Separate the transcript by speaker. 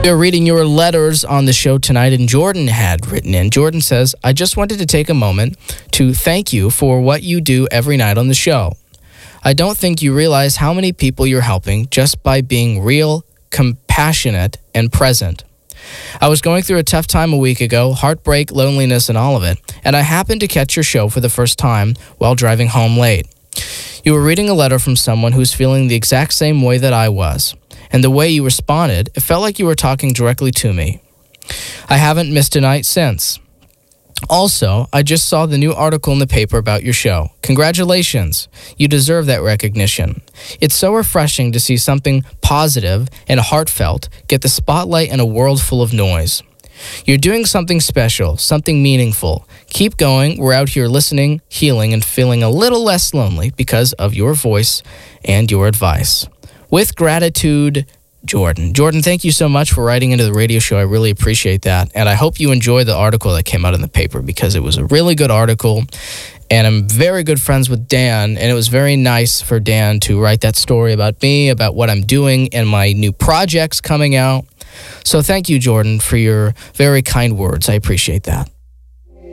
Speaker 1: We're reading your letters on the show tonight, and Jordan had written in. Jordan says, I just wanted to take a moment to thank you for what you do every night on the show. I don't think you realize how many people you're helping just by being real, compassionate, and present. I was going through a tough time a week ago, heartbreak, loneliness, and all of it, and I happened to catch your show for the first time while driving home late. You were reading a letter from someone who's feeling the exact same way that I was. And the way you responded, it felt like you were talking directly to me. I haven't missed a night since. Also, I just saw the new article in the paper about your show. Congratulations. You deserve that recognition. It's so refreshing to see something positive and heartfelt get the spotlight in a world full of noise. You're doing something special, something meaningful. Keep going. We're out here listening, healing, and feeling a little less lonely because of your voice and your advice. With gratitude, Jordan. Jordan, thank you so much for writing into the radio show. I really appreciate that. And I hope you enjoy the article that came out in the paper because it was a really good article. And I'm very good friends with Dan. And it was very nice for Dan to write that story about me, about what I'm doing and my new projects coming out. So thank you, Jordan, for your very kind words. I appreciate that.